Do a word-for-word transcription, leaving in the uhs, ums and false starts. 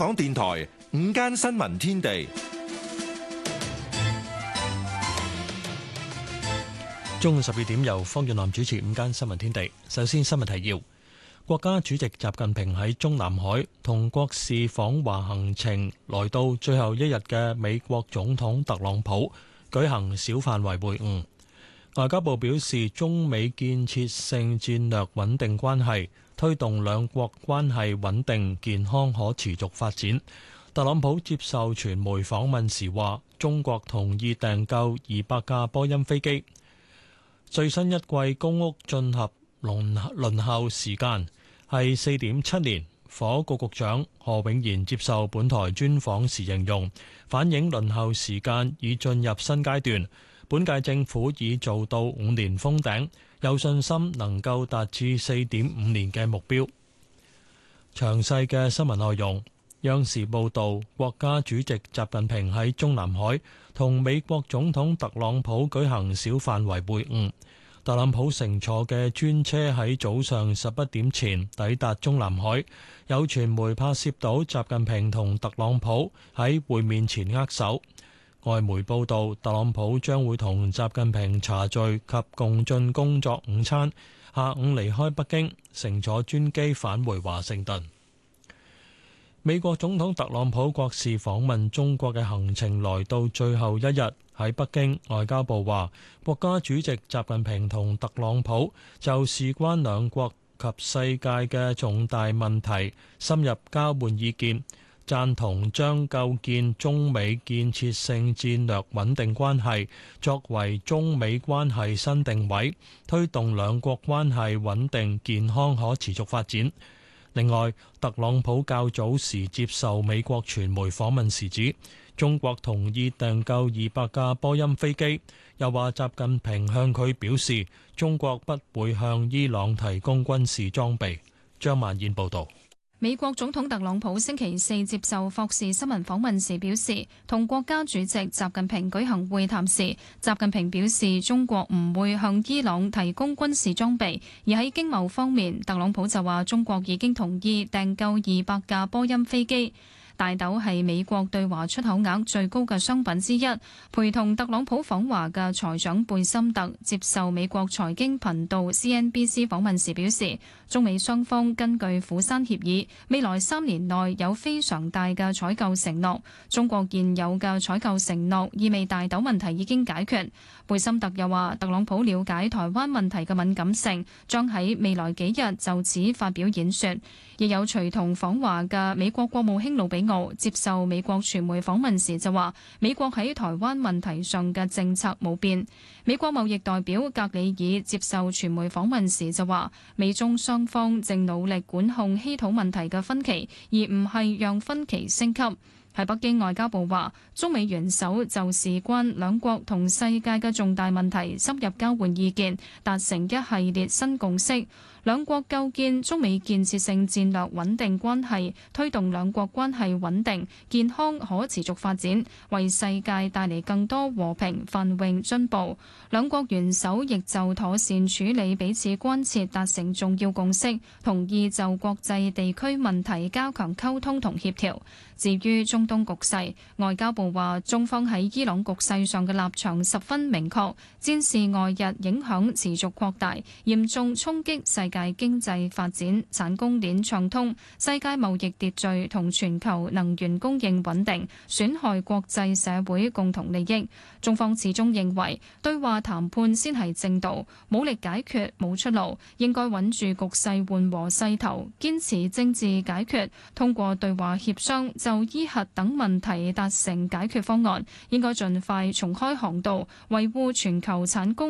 港電台午間新聞天地， 中午十二點由方遠南主持午間新聞天地。首先新聞提要：國家主席習近平喺中南海同國事訪華行程來到最後一日嘅美國總統特朗普舉行小範圍會晤。外交部表示，中美建設性戰略穩定關係，推動兩國關係穩定、健康、可持續發展。特朗普接受傳媒訪問時話，中國同意訂購二百架波音飛機。最新一季公屋進合輪輪候時間係四點七年。房屋局局長何永賢接受本台專訪時形容，反映輪候時間已進入新階段。本屆政府已做到五年封頂，有信心能夠達至四點五年嘅目標。詳細嘅新聞內容，央視報道，國家主席習近平喺中南海同美國總統特朗普舉行小範圍會晤。特朗普乘坐嘅專車喺早上十一點前抵達中南海，有傳媒拍攝到習近平同特朗普喺會面前握手。外媒報道，特朗普將會同習近平茶敘及共進工作午餐，下午離開北京，乘坐專機返回華盛頓。美國總統特朗普國事訪問中國嘅行程來到最後一日，喺北京，外交部話，國家主席習近平同特朗普就事關兩國及世界嘅重大問題深入交換意見，贊同將構建中美建設性戰略穩定關係作為中美關係新定位，推動兩國關係穩定、健康、可持續發展。另外，特朗普較早時接受美國傳媒訪問時指，中國同意訂購二百架波音飛機，又話習近平向佢表示，中國不會向伊朗提供軍事裝備。張曼燕報導。 美國總統特朗普星期四接受霍士新聞訪問時表示，同國家主席習近平舉行會談時，習近平表示中國唔會向伊朗提供軍事裝備，而喺經貿方面，特朗普就話中國已經同意訂購二百架波音飛機。大豆係美國對華出口額最高嘅商品之一。陪同特朗普訪華嘅財長貝森特接受美國財經頻道 C N B C 訪問時表示，中美雙方根據釜山協議，未來三年內有非常大嘅採購承諾。中國現有嘅採購承諾意味大豆問題已經解決。貝森特又話，特朗普了解台灣問題嘅敏感性，將喺未來幾日就此發表演說。亦有隨同訪華嘅美國國務卿魯比奧接受美國傳媒訪問時就話，美國喺台灣問題上嘅政策冇變。美國貿易代表格里爾接受傳媒訪問時就話，美中雙方正努力管控稀土問題嘅分歧，而唔係讓分歧升級。喺北京，外交部話，中美元首就事關兩國同世界嘅重大問題深入交換意見，達成一系列新共識。兩國構建中美建設性戰略穩定關係，推動兩國關係穩定、健康、可持續發展，為世界帶嚟更多和平、繁榮、進步。兩國元首亦就妥善處理彼此關切達成重要共識，同意就國際地區問題加強溝通同協調。至於中東局勢，外交部話，中方喺伊朗局勢上嘅立場十分明確，戰事外日影響持續擴大，嚴重衝擊世界經濟發展、產供鏈暢通、世界貿易秩序同全球能源供應穩定，損害國際社會共同利益。中方始終認為，對話談判先係正道，武力解決冇出路，應該穩住局勢緩和勢頭，堅持政治解決，通過對話協商就伊核等問題達成解決方案，應該盡快重開航道，維護全球產供